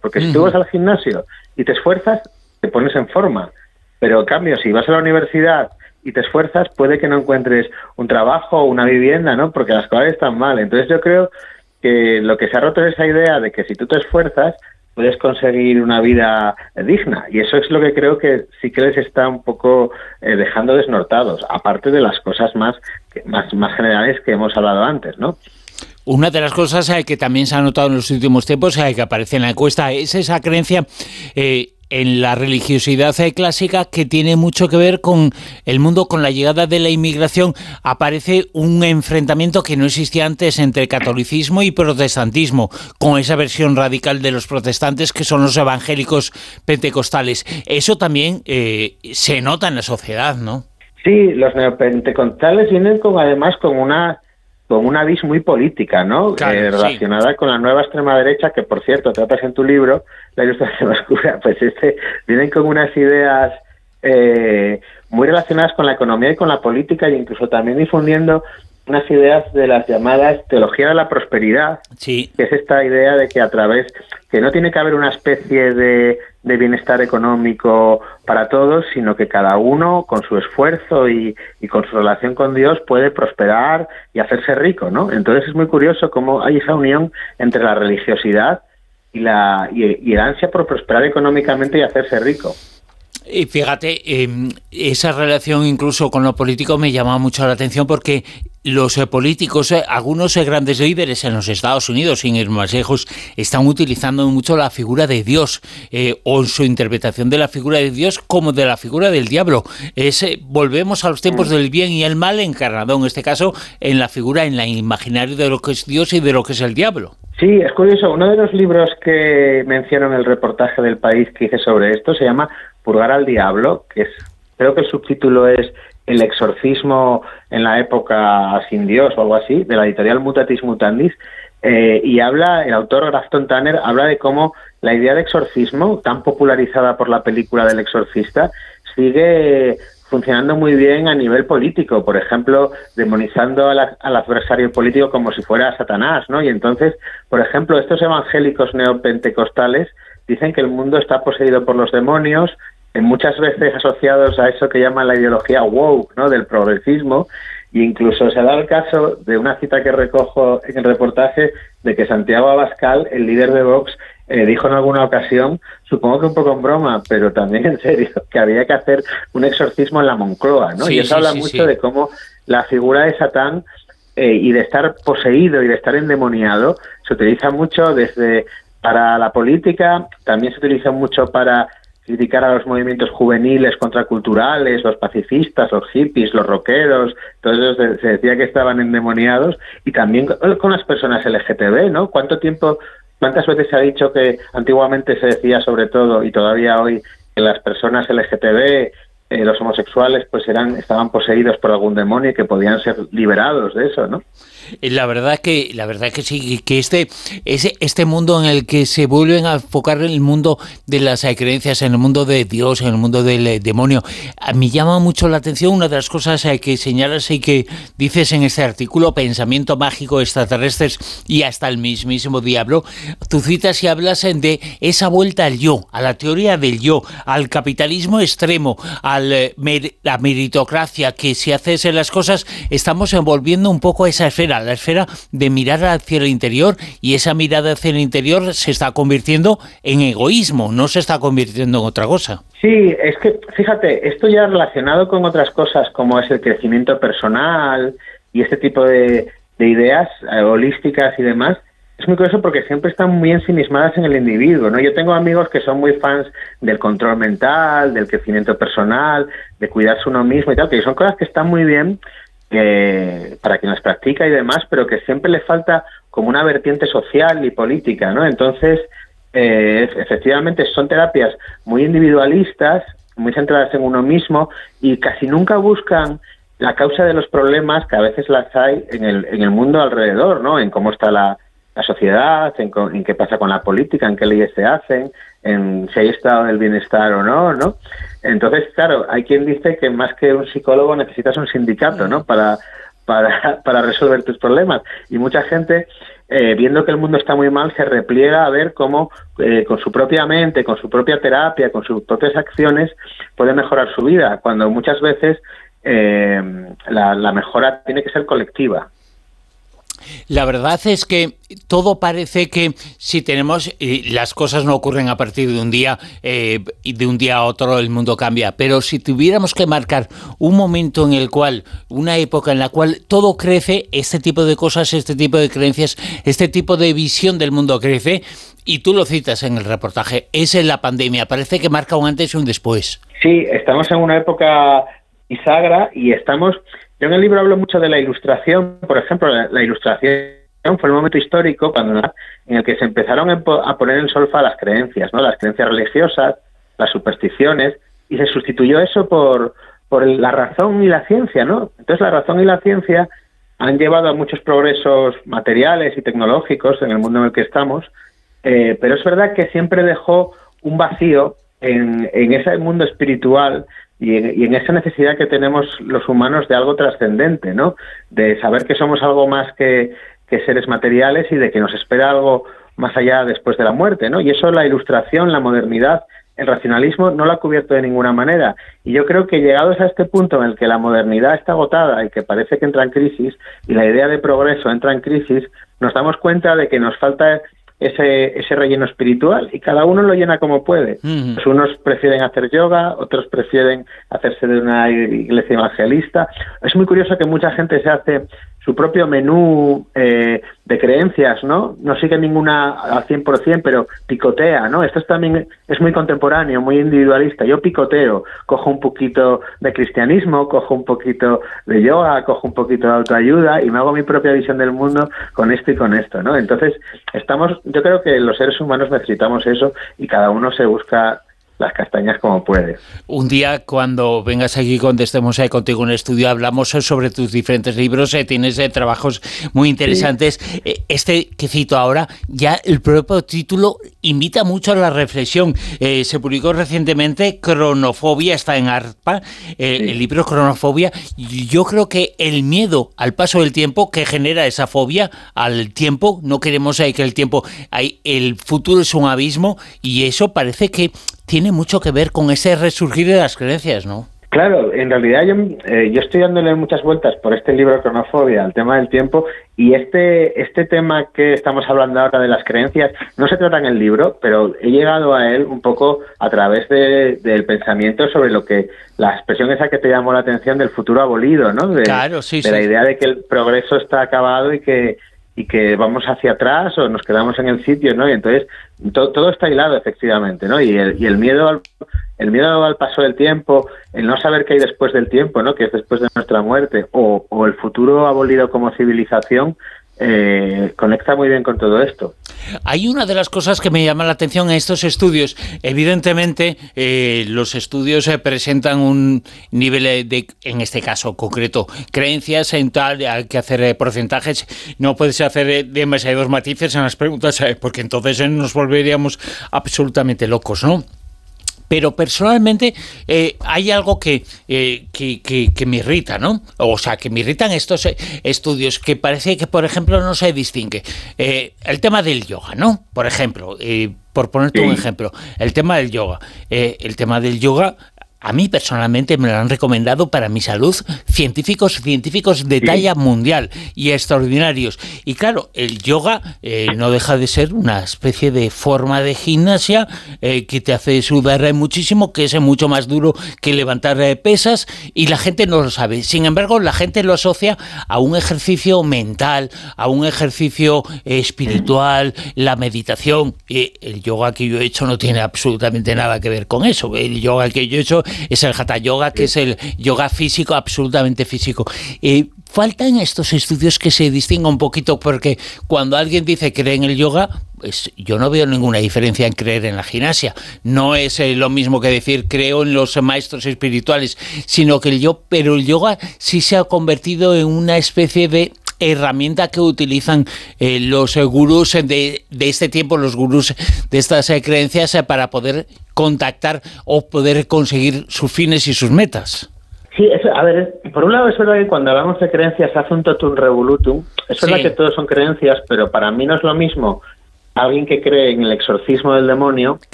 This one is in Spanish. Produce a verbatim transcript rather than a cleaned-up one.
porque si uh-huh. tú vas al gimnasio y te esfuerzas, te pones en forma, pero en cambio, si vas a la universidad y te esfuerzas, puede que no encuentres un trabajo o una vivienda, ¿no? Porque las cosas están mal. Entonces yo creo que lo que se ha roto es esa idea de que si tú te esfuerzas, puedes conseguir una vida digna. Y eso es lo que creo que sí que les está un poco eh, dejando desnortados, aparte de las cosas más, más, más generales que hemos hablado antes, ¿no? Una de las cosas eh, que también se ha notado en los últimos tiempos, eh, que aparece en la encuesta, es esa creencia eh, en la religiosidad eh, clásica que tiene mucho que ver con el mundo, con la llegada de la inmigración. Aparece un enfrentamiento que no existía antes entre catolicismo y protestantismo, con esa versión radical de los protestantes que son los evangélicos pentecostales. Eso también eh, se nota en la sociedad, ¿no? Sí, los neopentecostales vienen con, además con una con una vis muy política, ¿no? Claro, eh, relacionada sí. con la nueva extrema derecha, que por cierto tratas en tu libro, La Ilustración Oscura, pues este vienen con unas ideas eh, muy relacionadas con la economía y con la política, e incluso también difundiendo unas ideas de las llamadas teología de la prosperidad, sí. que es esta idea de que a través, que no tiene que haber una especie de, de bienestar económico para todos, sino que cada uno con su esfuerzo y, y con su relación con Dios puede prosperar y hacerse rico, ¿no? Entonces es muy curioso cómo hay esa unión entre la religiosidad y la y, y el ansia por prosperar económicamente y hacerse rico. Y fíjate, eh, esa relación incluso con lo político me llama mucho la atención porque los eh, políticos, eh, algunos eh, grandes líderes en los Estados Unidos, sin ir más lejos, están utilizando mucho la figura de Dios eh, o su interpretación de la figura de Dios como de la figura del diablo. Es, eh, volvemos a los tiempos del bien y el mal encarnado, en este caso, en la figura, en el imaginario de lo que es Dios y de lo que es el diablo. Sí, es curioso. Uno de los libros que menciono en el reportaje del País que hice sobre esto se llama Purgar al Diablo, que es, creo que el subtítulo es El exorcismo en la época sin Dios o algo así, de la editorial Mutatis Mutandis, eh, y habla, el autor Grafton Tanner habla de cómo la idea de exorcismo, tan popularizada por la película del exorcista, sigue funcionando muy bien a nivel político, por ejemplo, demonizando a la, al adversario político como si fuera Satanás, ¿no? Y entonces, por ejemplo, estos evangélicos neopentecostales dicen que el mundo está poseído por los demonios, muchas veces asociados a eso que llaman la ideología woke, ¿no?, del progresismo, e incluso se da el caso de una cita que recojo en el reportaje de que Santiago Abascal, el líder de Vox, eh, dijo en alguna ocasión, supongo que un poco en broma, pero también en serio, que había que hacer un exorcismo en la Moncloa, ¿no? Sí, y eso sí, habla sí, mucho sí. de cómo la figura de Satán eh, y de estar poseído y de estar endemoniado se utiliza mucho desde para la política, también se utiliza mucho para criticar a los movimientos juveniles contraculturales, los pacifistas, los hippies, los rockeros, todos ellos se decía que estaban endemoniados, y también con las personas L G T B, ¿no? ¿Cuánto tiempo, cuántas veces se ha dicho que antiguamente se decía sobre todo, y todavía hoy, que las personas L G T B, eh, los homosexuales, pues eran estaban poseídos por algún demonio y que podían ser liberados de eso, ¿no? La verdad que la verdad que sí, que este ese este mundo en el que se vuelven a enfocar el mundo de las creencias, en el mundo de Dios, en el mundo del eh, demonio, a mí llama mucho la atención una de las cosas eh, que señalas y que dices en este artículo, pensamiento mágico, extraterrestres y hasta el mismísimo diablo. Tú citas y hablas de esa vuelta al yo, a la teoría del yo, al capitalismo extremo, a la meritocracia, que si haces las cosas estamos envolviendo un poco esa esfera, la esfera de mirar hacia el interior, y esa mirada hacia el interior se está convirtiendo en egoísmo, no se está convirtiendo en otra cosa. Sí, es que, fíjate, esto ya relacionado con otras cosas como es el crecimiento personal y este tipo de, de ideas eh, holísticas y demás, es muy curioso porque siempre están muy ensimismadas en el individuo, ¿no? Yo tengo amigos que son muy fans del control mental, del crecimiento personal, de cuidarse uno mismo y tal, que son cosas que están muy bien, que para quien las practica y demás, pero que siempre le falta como una vertiente social y política, ¿no? Entonces, eh, efectivamente son terapias muy individualistas, muy centradas en uno mismo, y casi nunca buscan la causa de los problemas, que a veces las hay en el, en el mundo alrededor, ¿no? En cómo está la, la sociedad, en, en qué pasa con la política, en qué leyes se hacen, en si hay estado del bienestar o no, ¿no? Entonces, claro, hay quien dice que más que un psicólogo necesitas un sindicato, ¿no? Para, para, para resolver tus problemas. Y mucha gente eh, viendo que el mundo está muy mal, se repliega a ver cómo eh, con su propia mente, con su propia terapia, con sus propias acciones puede mejorar su vida, cuando muchas veces eh, la, la mejora tiene que ser colectiva. La verdad es que todo parece que si tenemos, eh, las cosas no ocurren a partir de un día eh, y de un día a otro el mundo cambia, pero si tuviéramos que marcar un momento en el cual, una época en la cual todo crece, este tipo de cosas, este tipo de creencias, este tipo de visión del mundo crece, y tú lo citas en el reportaje, es en la pandemia, parece que marca un antes y un después. Sí, estamos en una época bisagra y estamos... Yo en el libro hablo mucho de la ilustración, por ejemplo, la, la ilustración fue el momento histórico cuando en el que se empezaron a poner en solfa las creencias, ¿no? Las creencias religiosas, las supersticiones, y se sustituyó eso por, por la razón y la ciencia, ¿no? Entonces la razón y la ciencia han llevado a muchos progresos materiales y tecnológicos en el mundo en el que estamos, eh, pero es verdad que siempre dejó un vacío en, en ese mundo espiritual y en, y en esa necesidad que tenemos los humanos de algo trascendente, ¿no? De saber que somos algo más que, que seres materiales y de que nos espera algo más allá después de la muerte, ¿no? Y eso la ilustración, la modernidad, el racionalismo no lo ha cubierto de ninguna manera. Y yo creo que llegados a este punto en el que la modernidad está agotada y que parece que entra en crisis y la idea de progreso entra en crisis, nos damos cuenta de que nos falta ese ese relleno espiritual y cada uno lo llena como puede. Uh-huh. Pues unos prefieren hacer yoga, otros prefieren hacerse de una iglesia evangelista. Es muy curioso que mucha gente se hace su propio menú eh, de creencias, ¿no? No sigue ninguna al cien por ciento, pero picotea, ¿no? Esto es también es muy contemporáneo, muy individualista. Yo picoteo, cojo un poquito de cristianismo, cojo un poquito de yoga, cojo un poquito de autoayuda y me hago mi propia visión del mundo con esto y con esto, ¿no? Entonces, estamos, yo creo que los seres humanos necesitamos eso y cada uno se busca las castañas como puede. Un día, cuando vengas aquí, cuando estemos ahí contigo en el estudio, hablamos sobre tus diferentes libros, eh, tienes eh, trabajos muy interesantes. Sí. Eh, este que cito ahora, ya el propio título invita mucho a la reflexión. Eh, se publicó recientemente Cronofobia, está en ARPA, eh, sí. El libro Cronofobia. Yo creo que el miedo al paso del tiempo que genera esa fobia al tiempo, no queremos eh, que el tiempo, hay, el futuro es un abismo y eso parece que tiene mucho que ver con ese resurgir de las creencias, ¿no? Claro, en realidad yo, eh, yo estoy dándole muchas vueltas por este libro Cronofobia al tema del tiempo y este este tema que estamos hablando ahora de las creencias no se trata en el libro, pero he llegado a él un poco a través de, del pensamiento sobre lo que la expresión esa que te llamó la atención del futuro abolido, ¿no? De, claro, sí, de sí. La idea de que el progreso está acabado y que y que vamos hacia atrás o nos quedamos en el sitio, ¿no? Y entonces to, todo está hilado, efectivamente, ¿no? Y el, y el miedo al el miedo al paso del tiempo, el no saber qué hay después del tiempo, ¿no? Que es después de nuestra muerte, o, o el futuro abolido como civilización, eh, conecta muy bien con todo esto. Hay una de las cosas que me llama la atención en estos estudios. Evidentemente, eh, los estudios eh, presentan un nivel de, en este caso concreto, creencias en tal, hay que hacer eh, porcentajes. No puedes hacer eh, demasiados matices en las preguntas, eh, porque entonces eh, nos volveríamos absolutamente locos, ¿no? Pero personalmente eh, hay algo que, eh, que, que, que me irrita, ¿no? O sea, que me irritan estos eh, estudios, que parece que, por ejemplo, no se distingue. Eh, el tema del yoga, ¿no? Por ejemplo, eh, por ponerte sí. un ejemplo, el tema del yoga. Eh, el tema del yoga... A mí personalmente me lo han recomendado para mi salud científicos, científicos de talla mundial y extraordinarios. Y claro, el yoga eh, no deja de ser una especie de forma de gimnasia eh, que te hace sudar muchísimo, que es mucho más duro que levantar eh, pesas y la gente no lo sabe. Sin embargo, la gente lo asocia a un ejercicio mental, a un ejercicio eh, espiritual, la meditación. Eh, el yoga que yo he hecho no tiene absolutamente nada que ver con eso. El yoga que yo he hecho es el Hatha Yoga, que es el yoga físico, absolutamente físico. Eh, faltan estos estudios que se distingan un poquito, porque cuando alguien dice cree en el yoga, pues yo no veo ninguna diferencia en creer en la gimnasia. No es eh, lo mismo que decir creo en los maestros espirituales, sino que el yo, pero el yoga sí se ha convertido en una especie de herramienta que utilizan eh, los eh, gurús de, de este tiempo, los gurús de estas eh, creencias eh, para poder contactar o poder conseguir sus fines y sus metas. Sí, es, a ver, por un lado es verdad que cuando hablamos de creencias hace un totum revolutum. Es verdad Sí. que todos son creencias, pero para mí no es lo mismo alguien que cree en el exorcismo del demonio